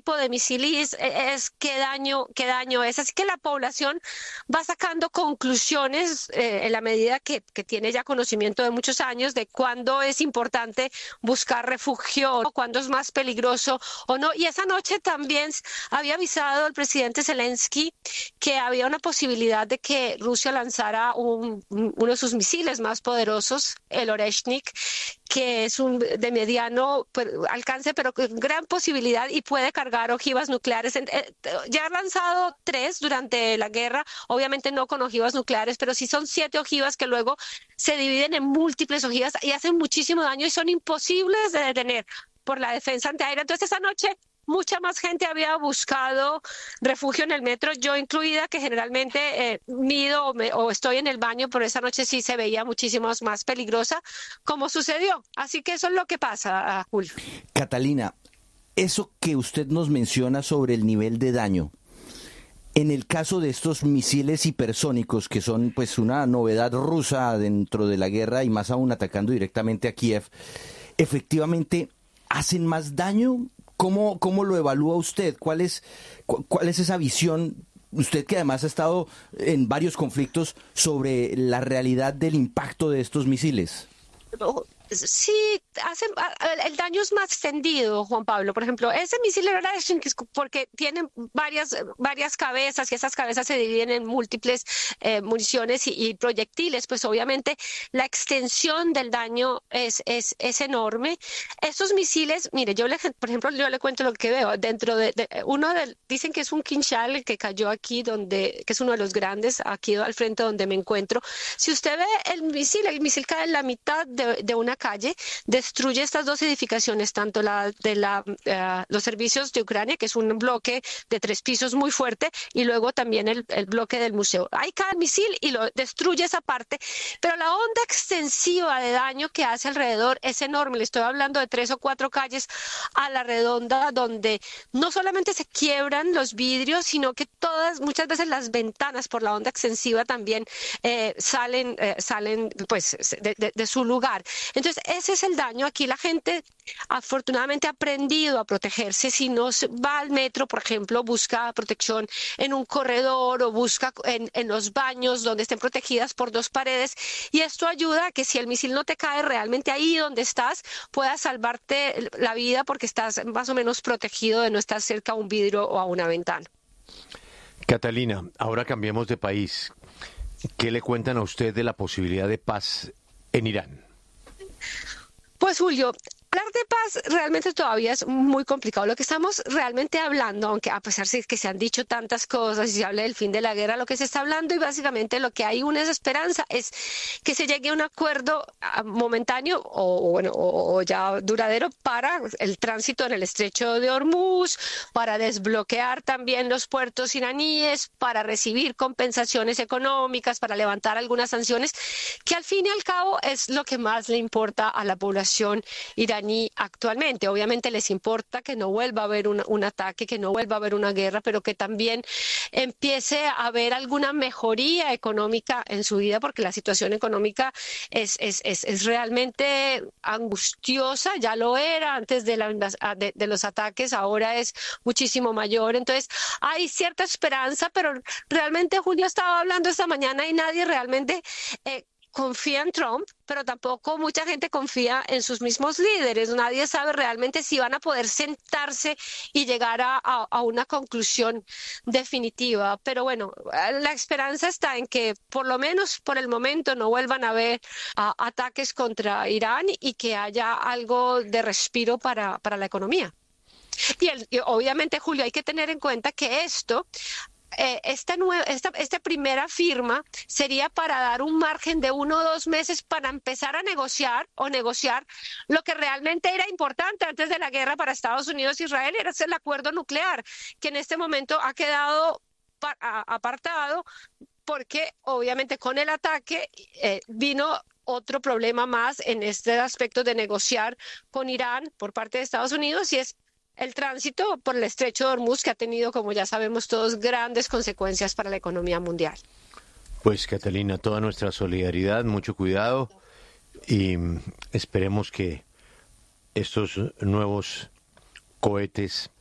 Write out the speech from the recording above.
tipo de misil es qué daño es. Así que la población va sacando conclusiones en la medida que tiene ya conocimiento de muchos años de cuándo es importante buscar refugio, cuándo es más peligroso o no. Y esa noche también había avisado el presidente Zelensky que había una posibilidad de que Rusia lanzara uno de sus misiles más poderosos, el Oreshnik, que es de mediano alcance, pero con gran posibilidad y puede cargar ojivas nucleares. Ya ha lanzado 3 durante la guerra, obviamente no con ojivas nucleares, pero sí son 7 ojivas que luego se dividen en múltiples ojivas y hacen muchísimo daño y son imposibles de detener por la defensa antiaérea. Entonces esa noche mucha más gente había buscado refugio en el metro, yo incluida, que generalmente mido o estoy en el baño, pero esa noche sí se veía muchísimo más peligrosa, como sucedió. Así que eso es lo que pasa, Julio. Catalina, eso que usted nos menciona sobre el nivel de daño, en el caso de estos misiles hipersónicos, que son pues una novedad rusa dentro de la guerra y más aún atacando directamente a Kiev, ¿efectivamente hacen más daño? ¿Cómo lo evalúa usted? ¿Cuál es esa visión? Usted que además ha estado en varios conflictos sobre la realidad del impacto de estos misiles. Sí, el daño es más extendido, Juan Pablo. Por ejemplo, ese misil era porque tiene varias cabezas y esas cabezas se dividen en múltiples municiones y proyectiles. Pues obviamente la extensión del daño es enorme. Estos misiles, mire, por ejemplo, yo le cuento lo que veo. Dicen que es un Kinshal que cayó aquí, que es uno de los grandes, aquí al frente donde me encuentro. Si usted ve el misil cae en la mitad de una calle, destruye estas 2 edificaciones, tanto los servicios de Ucrania, que es un bloque de 3 pisos muy fuerte, y luego también el bloque del museo. Ahí cae el misil y lo destruye esa parte, pero la onda extensiva de daño que hace alrededor es enorme. Le estoy hablando de 3 o 4 calles a la redonda, donde no solamente se quiebran los vidrios, sino que muchas veces las ventanas por la onda extensiva también salen pues de su lugar. Entonces, ese es el daño. Aquí la gente afortunadamente ha aprendido a protegerse. Si no va al metro, por ejemplo, busca protección en un corredor o busca en los baños donde estén protegidas por 2 paredes. Y esto ayuda a que si el misil no te cae realmente ahí donde estás, puedas salvarte la vida porque estás más o menos protegido de no estar cerca a un vidrio o a una ventana. Catalina, ahora cambiemos de país. ¿Qué le cuentan a usted de la posibilidad de paz en Irán? Pues Julio, hablar de paz realmente todavía es muy complicado. Lo que estamos realmente hablando, aunque a pesar de que se han dicho tantas cosas y se habla del fin de la guerra, lo que se está hablando y básicamente lo que hay una esperanza es que se llegue a un acuerdo momentáneo o ya duradero para el tránsito en el estrecho de Hormuz, para desbloquear también los puertos iraníes, para recibir compensaciones económicas, para levantar algunas sanciones, que al fin y al cabo es lo que más le importa a la población iraní actualmente. Obviamente les importa que no vuelva a haber un ataque, que no vuelva a haber una guerra, pero que también empiece a haber alguna mejoría económica en su vida, porque la situación económica es realmente angustiosa. Ya lo era antes de los ataques, ahora es muchísimo mayor. Entonces hay cierta esperanza, pero realmente Julio estaba hablando esta mañana y nadie realmente confía en Trump, pero tampoco mucha gente confía en sus mismos líderes. Nadie sabe realmente si van a poder sentarse y llegar a una conclusión definitiva. Pero bueno, la esperanza está en que por lo menos por el momento no vuelvan a haber ataques contra Irán y que haya algo de respiro para la economía. Y obviamente, Julio, hay que tener en cuenta que esta primera firma sería para dar un margen de 1 o 2 meses para empezar a negociar lo que realmente era importante antes de la guerra para Estados Unidos e Israel, era el acuerdo nuclear, que en este momento ha quedado apartado porque obviamente con el ataque vino otro problema más en este aspecto de negociar con Irán por parte de Estados Unidos, y es el tránsito por el estrecho de Hormuz, que ha tenido, como ya sabemos todos, grandes consecuencias para la economía mundial. Pues Catalina, toda nuestra solidaridad, mucho cuidado y esperemos que estos nuevos cohetes